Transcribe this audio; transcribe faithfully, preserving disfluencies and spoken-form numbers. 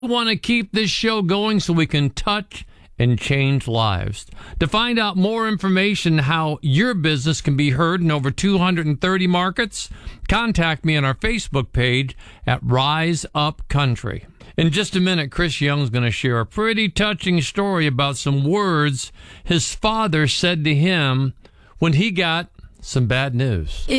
want to keep this show going so we can touch and change lives. To find out more information how your business can be heard in over two hundred thirty markets, contact me on our Facebook page at Rise Up Country. In just a minute, Chris Young's going to share a pretty touching story about some words his father said to him when he got some bad news. If